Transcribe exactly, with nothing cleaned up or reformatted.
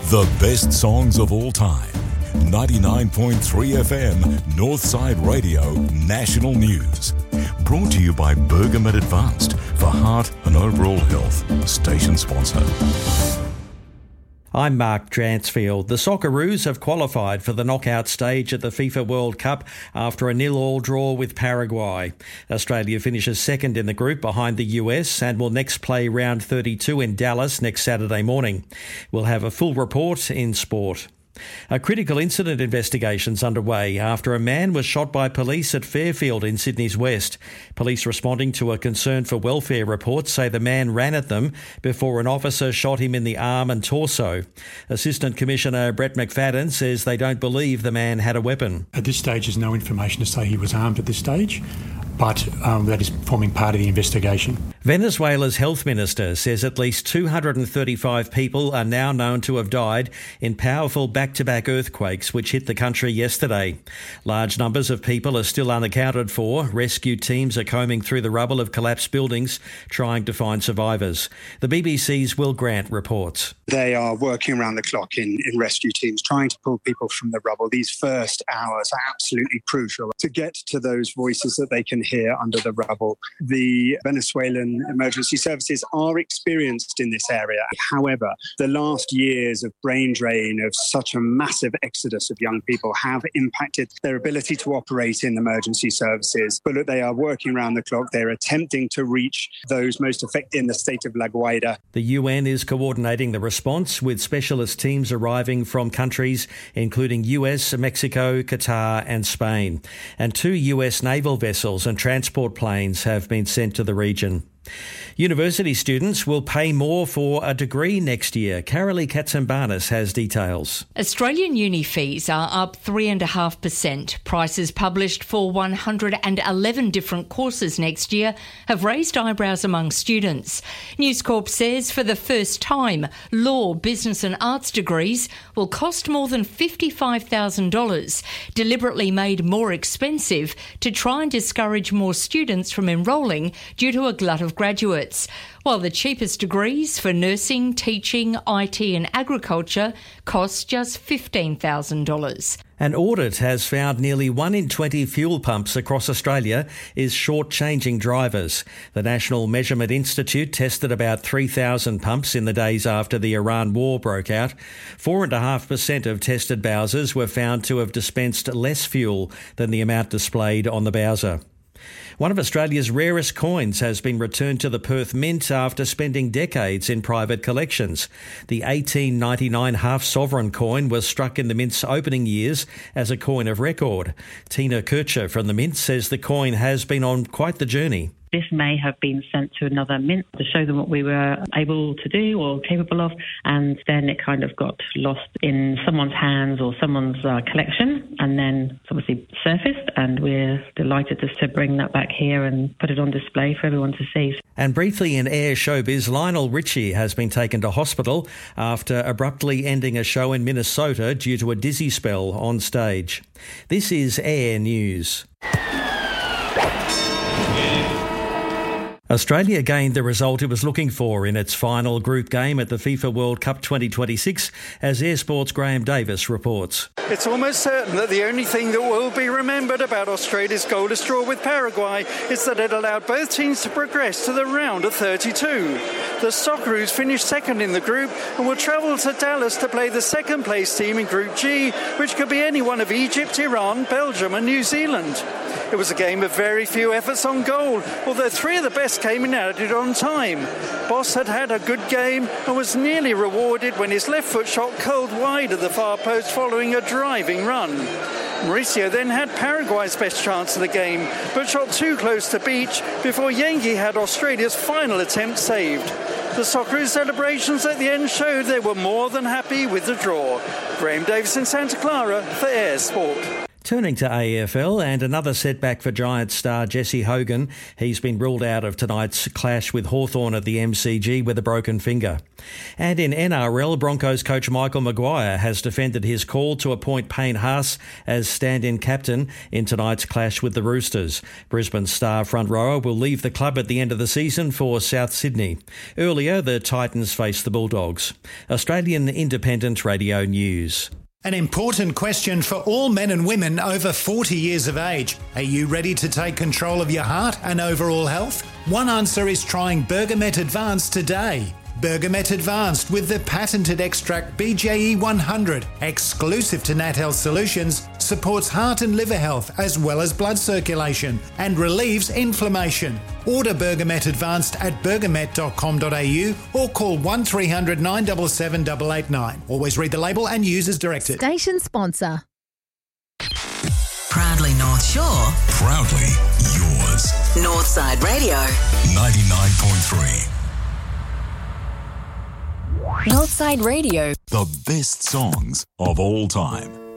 The best songs of all time. ninety-nine point three F M, Northside Radio, National News. Brought to you by Bergamet Advanced for heart and overall health. Station sponsor. I'm Mark Dransfield. The Socceroos have qualified for the knockout stage at the FIFA World Cup after a nil-all draw with Paraguay. Australia finishes second in the group behind the U S and will next play round thirty-two in Dallas next Saturday morning. We'll have a full report in sport. A critical incident investigation's underway after a man was shot by police at Fairfield in Sydney's West. Police responding to a concern for welfare reports say the man ran at them before an officer shot him in the arm and torso. Assistant Commissioner Brett McFadden says they don't believe the man had a weapon. At this stage, there's no information to say he was armed at this stage, but um, that is forming part of the investigation. Venezuela's health minister says at least two hundred thirty-five people are now known to have died in powerful back-to-back earthquakes which hit the country yesterday. Large numbers of people are still unaccounted for. Rescue teams are combing through the rubble of collapsed buildings trying to find survivors. The B B C's Will Grant reports. They are working around the clock in, in rescue teams, trying to pull people from the rubble. These first hours are absolutely crucial to get to those voices that they can hear under the rubble. The Venezuelan emergency services are experienced in this area. However, the last years of brain drain, of such a massive exodus of young people, have impacted their ability to operate in emergency services. But look, they are working around the clock. They're attempting to reach those most affected in the state of La Guaira. The U N is coordinating the response with specialist teams arriving from countries including U S, Mexico, Qatar and Spain. And two U S naval vessels and transport planes have been sent to the region. University students will pay more for a degree next year. Carolee Katsambanis has details. Australian uni fees are up three point five percent. Prices published for one hundred eleven different courses next year have raised eyebrows among students. News Corp says for the first time, law, business and arts degrees will cost more than fifty-five thousand dollars, deliberately made more expensive to try and discourage more students from enrolling due to a glut of graduates, while the cheapest degrees for nursing, teaching, I T and agriculture cost just fifteen thousand dollars. An audit has found nearly one in twenty fuel pumps across Australia is short-changing drivers. The National Measurement Institute tested about three thousand pumps in the days after the Iran war broke out. four point five percent of tested Bowsers were found to have dispensed less fuel than the amount displayed on the Bowser. One of Australia's rarest coins has been returned to the Perth Mint after spending decades in private collections. The eighteen ninety-nine half-sovereign coin was struck in the Mint's opening years as a coin of record. Tina Kircher from the Mint says the coin has been on quite the journey. This may have been sent to another mint to show them what we were able to do or capable of, and then it kind of got lost in someone's hands or someone's uh, collection, and then it's obviously surfaced, and we're delighted just to bring that back here and put it on display for everyone to see. And briefly in Air showbiz, Lionel Richie has been taken to hospital after abruptly ending a show in Minnesota due to a dizzy spell on stage. This is Air News. Australia gained the result it was looking for in its final group game at the FIFA World Cup twenty twenty-six, as Air Sport's Graham Davis reports. It's almost certain that the only thing that will be remembered about Australia's goalless draw with Paraguay is that it allowed both teams to progress to the round of thirty-two. The Socceroos finished second in the group and will travel to Dallas to play the second-place team in Group G, which could be any one of Egypt, Iran, Belgium and New Zealand. It was a game of very few efforts on goal, although three of the best came in added on time. Boss had had a good game and was nearly rewarded when his left foot shot curled wide of the far post following a driving run. Mauricio then had Paraguay's best chance of the game, but shot too close to beach before Yengi had Australia's final attempt saved. The Socceroos celebrations at the end showed they were more than happy with the draw. Graham Davis in Santa Clara for Air Sport. Turning to A F L, and another setback for Giants star Jesse Hogan. He's been ruled out of tonight's clash with Hawthorn at the M C G with a broken finger. And in N R L, Broncos coach Michael Maguire has defended his call to appoint Payne Haas as stand-in captain in tonight's clash with the Roosters. Brisbane star front rower will leave the club at the end of the season for South Sydney. Earlier, the Titans faced the Bulldogs. Australian Independent Radio News. An important question for all men and women over forty years of age. Are you ready to take control of your heart and overall health? One answer is trying Bergamet Advanced today. Bergamet Advanced with the patented extract B J E one hundred, exclusive to Nat Health Solutions, supports heart and liver health as well as blood circulation and relieves inflammation. Order Bergamet Advanced at bergamet dot com dot a u or call one three hundred nine seven seven eight eight nine. Always read the label and use as directed. Station sponsor. Proudly North Shore. Proudly yours. Northside Radio. ninety-nine point three. Northside Radio. The best songs of all time.